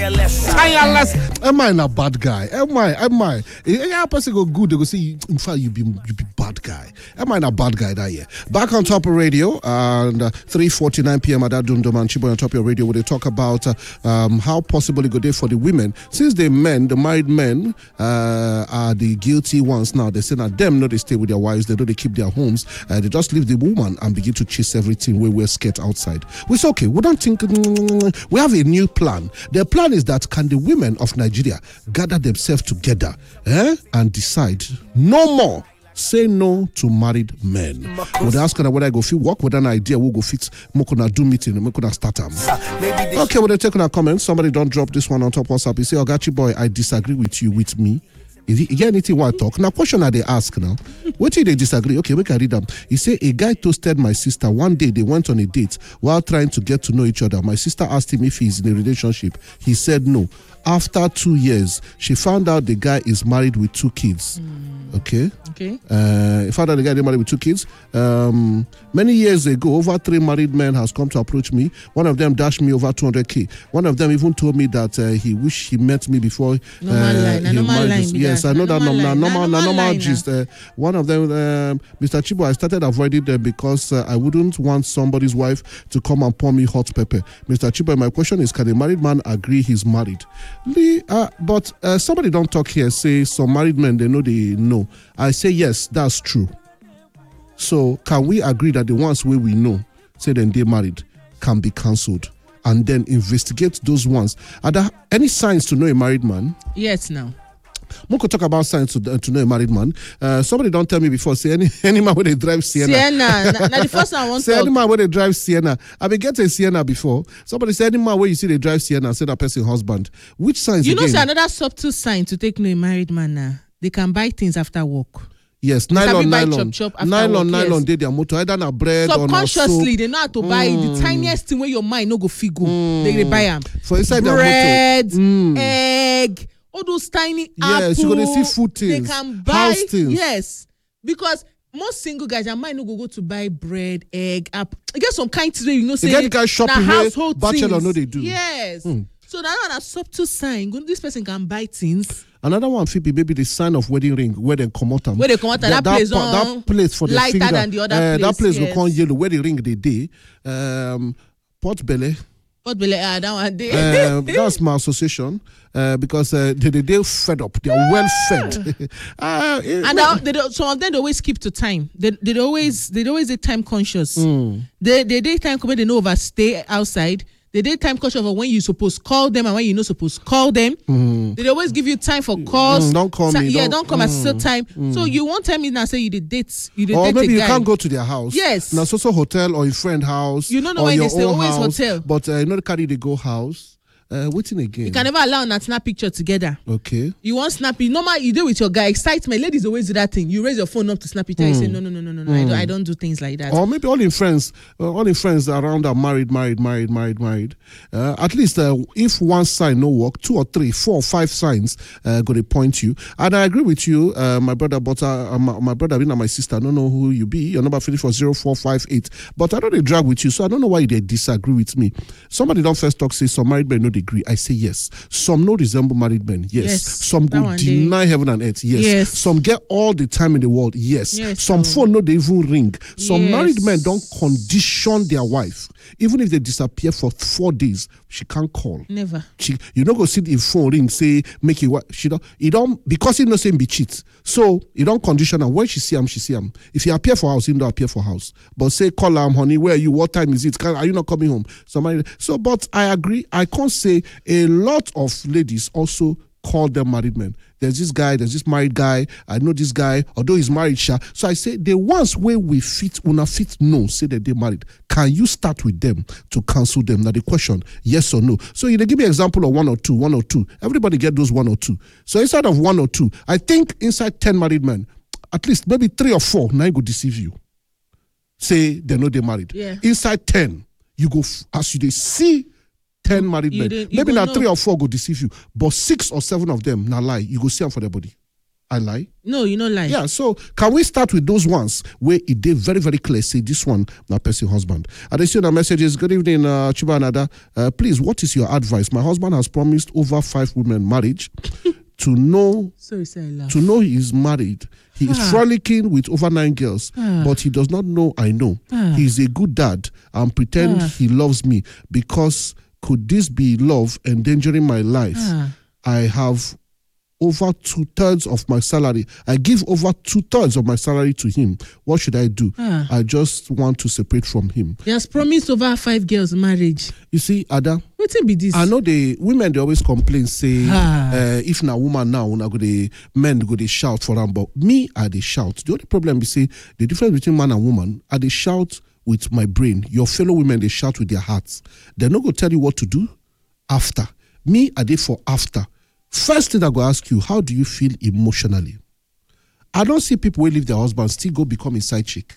Am I not bad guy? Am I? Any person go good, they go say, in fact, you be bad guy. Am I not bad guy that year? Back on Top of Radio, and 3:49 p.m. at that Dundum and Chibo on Top of your radio, where they talk about how possible it go there for the women. Since the married men, are the guilty ones now. They say that them, no, they stay with their wives, they know they keep their homes, they just leave the woman and begin to chase everything where we're scared outside. We say, okay, we don't think, we have a new plan. The plan is that can the women of Nigeria gather themselves together and decide no more. Say no to married men. When they ask whether I go fit work with an idea, we'll go fit Mokona do meeting, Mokona start them. Okay, when they take on a comment, somebody don't drop this one on top WhatsApp. You say, Ogachi boy, I disagree with you, with me. Is it anything what I talk? Now, question are they ask now? What did they disagree? Okay, we can read them. He said, a guy toasted my sister. One day they went on a date while trying to get to know each other. My sister asked him if he's in a relationship. He said no. After 2 years, she found out the guy is married with 2 kids. Okay. Found out the guy is married with 2 kids. Many years ago, over 3 married men has come to approach me. One of them dashed me over 200K. One of them even told me that he wished he met me before. Normal line. Yes, I know that normal gist. One of them, Mr. Chibo, I started avoiding them because I wouldn't want somebody's wife to come and pour me hot pepper. Mr. Chibo, my question is, can a married man agree he's married? But somebody don't talk here, say some married men, they know. I say yes, that's true. So can we agree that the ones where we know, say then they married, can be cancelled? And then investigate those ones. Are there any signs to know a married man? Yes, now. Moko talk about signs to know a married man. Somebody don't tell me before. Say any man when they drive Sienna. Now the first one I want to say any man when they drive Sienna. I been getting Sienna before. Somebody say any man when you see they drive Sienna, say that person husband. Which signs? You know, say another subtle sign to take know a married man now. They can buy things after work. Yes, nylon. Chop Nylon did their motor. Either na bread or na soap. Subconsciously, they know how to buy the tiniest thing where your mind no go figure. They buy them. For inside bread, their motor. egg, all those tiny apples. Yes, you're going to see food things. They can buy. House things. Yes. Because most single guys, their mind no go to buy bread, egg, apple. I get some kind of, you know, say, get the guy shopping household bachelor things. know they do. Yes. So that one a subtle sign. This person can buy things. Another one fit be maybe the sign of wedding ring where they come out. Where they come out, that place for the lighter finger. than the other place. That place will come yellow. Where the ring they day. Pot belly. That one day. That's my association. Because they fed up. They are well fed. And some of them they always keep to time. They always time conscious. They time when they know overstay outside. They did time conscious of when you supposed to call them and when you not supposed to call them. They always give you time for calls. Don't call me. Yeah, don't come at certain time. So you won't tell me now say you did date. Or maybe you can't go to their house. Yes. Now so hotel or a friend house. You don't know or when your they say own always house, hotel. But you know the carry they go house. Waiting again. You can never allow a snap picture together. Okay. You want snappy. Normal, you do with your guy. Excitement. Ladies always do that thing. You raise your phone up to snap picture. You say, no. I don't do things like that. Or maybe all in friends around are married. At least if one sign no work, 2 or 3, 4 or 5 signs go to point you. And I agree with you, my brother, but my brother and my sister, I don't know who you be. Your number finish for 0458. But I know they drag with you, so I don't know why they disagree with me. Somebody don't first talk, say some married men no degree. I say yes. Some no resemble married men. Yes. Some go deny heaven and earth. Yes. Some get all the time in the world. Yes. Some phone no they even ring. Some married men don't condition their wife. Even if they disappear for 4 days, she can't call. Never. You don't go see the phone ring, say make it what she don't. He don't because he no say be cheat. So he don't condition her. When she see him, she see him. If he appear for house, he don't appear for house. But say call him, honey, where are you? What time is it? Are you not coming home? But I agree. I can't say a lot of ladies also call them married men. There's this married guy. I know this guy, although he's married, so I say the ones where we fit, una fit no, say that they're married. Can you start with them to cancel them? Now the question, yes or no. So you give me an example of one or two. Everybody get those 1 or 2. So inside of 1 or 2, I think inside 10 married men, at least maybe 3 or 4 now go deceive you. Say they know they're married. Yeah. Inside 10, you go as you see 10 married men. Maybe now 3 or 4 go deceive you, but 6 or 7 of them now lie. You go see them for their body. I lie. No, you not lie. Yeah, so can we start with those ones where it did very, very clear? Say this one, my person husband. And they see the messages. Good evening, Chiba Anada. Please, what is your advice? My husband has promised over 5 women marriage. To know he is married. He is frolicking with over 9 girls, but he does not know I know. He is a good dad and pretend he loves me because could this be love endangering my life? I have over 2/3 of my salary. I give over 2/3 of my salary to him. What should I do? I just want to separate from him. He has promised over 5 girls marriage. You see, Ada, what be this? I know the women, they always complain, say, if na woman now, men go they shout for them. But me, I they shout. The only problem is, say, the difference between man and woman, I they shout with my brain. Your fellow women, they shout with their hearts. They're not going to tell you what to do after. Me, I did for after. First thing I go ask you, how do you feel emotionally? I don't see people who leave their husband still go become a side chick.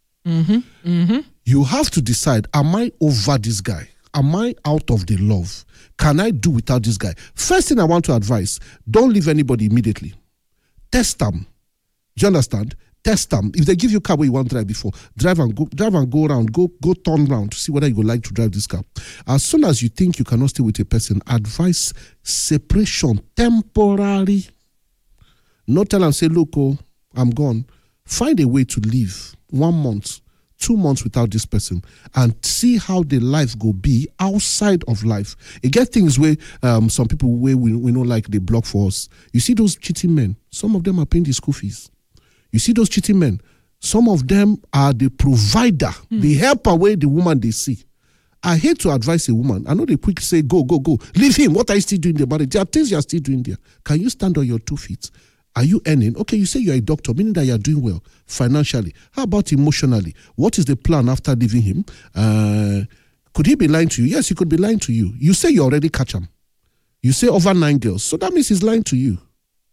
You have to decide, am I over this guy? Am I out of the love? Can I do without this guy? First thing I want to advise, don't leave anybody immediately. Test them. Do you understand? Test them. If they give you a car where you want to drive before, drive and go around, go turn around to see whether you would like to drive this car. As soon as you think you cannot stay with a person, advise separation temporary. Not tell and say, look, I'm gone. Find a way to live 1 month, 2 months without this person and see how the life go be outside of life. It get things where some people where we know like they block for us. You see those cheating men, some of them are paying the school fees. You see those cheating men, some of them are the provider, the help away the woman they see. I hate to advise a woman. I know they quick say, go. Leave him. What are you still doing there? But there are things you are still doing there. Can you stand on your 2 feet? Are you earning? Okay, you say you're a doctor, meaning that you're doing well financially. How about emotionally? What is the plan after leaving him? Could he be lying to you? Yes, he could be lying to you. You say you already catch him. You say over 9 girls. So that means he's lying to you.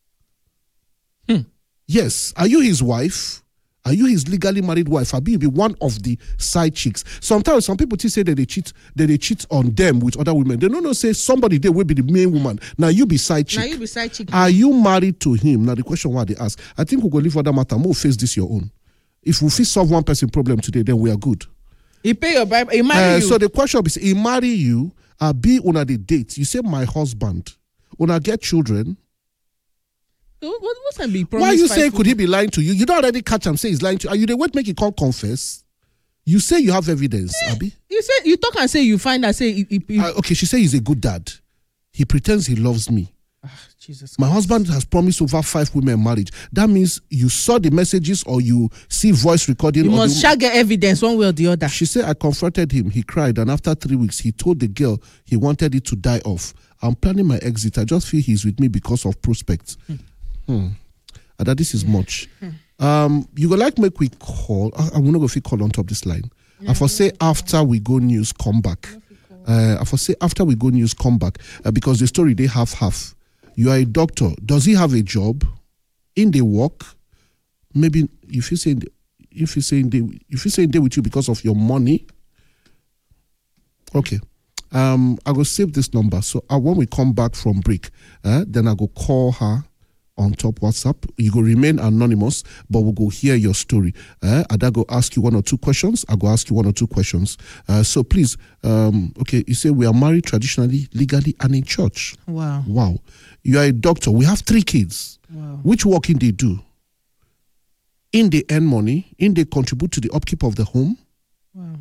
Yes. Are you his wife? Are you his legally married wife? Or you be one of the side chicks? Sometimes some people say that they cheat on them with other women. They don't say somebody there will be the main woman. Now you be side chick. Now you be side chick. Are you married to him? Now the question why they ask. I think we'll go leave for that matter. We'll face this your own. If we fit solve one person problem today, then we are good. He pay your bribe. He marry you. So the question is, he marry you, be on the date. You say my husband. When I get children. What's be why you say could he be lying to you? You don't already catch him say he's lying to you. Are you the wait make it call confess? You say you have evidence, Abi. You say you talk and say you find that say okay, she say he's a good dad. He pretends he loves me. Jesus. My husband has promised over 5 women marriage. That means you saw the messages or you see voice recording. You must get evidence one way or the other. She said I confronted him. He cried, and after 3 weeks, he told the girl he wanted it to die off. I'm planning my exit. I just feel he's with me because of prospects. That this is much. You go like make we call. I will not go fit call on top this line. I for say after we go news come back. I for say after we go news come back because the story they half. You are a doctor. Does he have a job? In the work? Maybe if you say they with you because of your money. Okay. I go save this number. So when we come back from break, then I go call her on top WhatsApp. You go remain anonymous, but we'll go hear your story. I go ask you 1 or 2 questions. I go ask you 1 or 2 questions. So please, okay, you say we are married traditionally, legally, and in church. Wow. You are a doctor. We have 3 kids. Wow. Which work in they do? In they earn money, in they contribute to the upkeep of the home. Wow.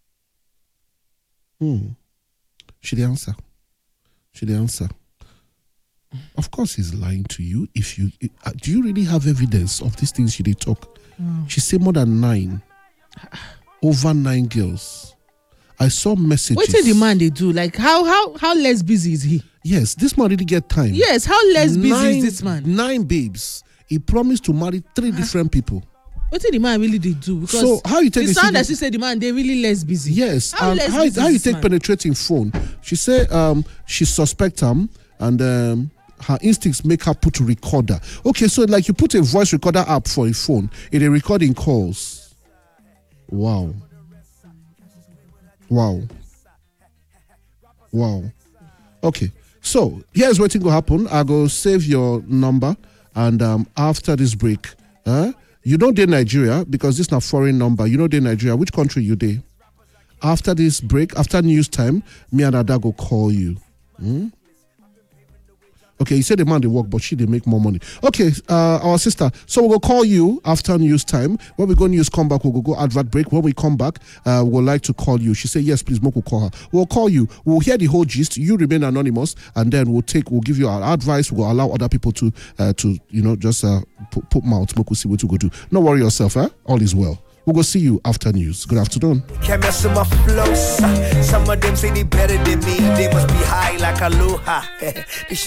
Should they answer? Of course he's lying to you. If you do you really have evidence of these things she did talk? She said more than 9. Over 9 girls. I saw messages. What's the man they do? Like how less busy is he? Yes, this man really get time. Yes, how less busy is this man? 9 babes. He promised to marry 3 different people. What did the man really they do? Because so how you take the sound that she said the man they really less busy. Yes, how you take penetrating phone? She said she suspect him and her instincts make her put a recorder. Okay, so like you put a voice recorder app for a phone, it a recording calls. Wow. Okay, so here's what's going to happen. I go save your number And after this break, you don't dey Nigeria because this is not foreign number. You know dey Nigeria. Which country you dey? After this break, after news time, me and Ada go call you. Okay, you said the man they work, but she they make more money. Okay, our sister. So we'll call you after news time. When we go news, come back. We'll go advert break. When we come back, we'll like to call you. She said yes, please. Moko call her. We'll call you. We'll hear the whole gist. You remain anonymous, and then we'll give you our advice. We'll allow other people to just put mouth. Moko see what you go do. Don't worry yourself. All is well. We'll go see you after news. Good afternoon. Can't mess with my flow. Some of them say they better than me. They must be high like aloha.